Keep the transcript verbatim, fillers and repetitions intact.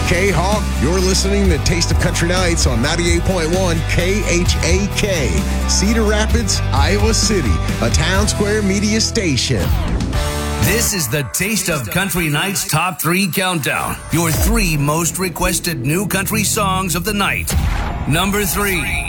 K-Hawk, you're listening to Taste of Country Nights on ninety-eight point one K H A K, Cedar Rapids, Iowa City, a Town Square media station. This is the Taste of Country Nights Top three Countdown. Your three most requested new country songs of the night. Number three.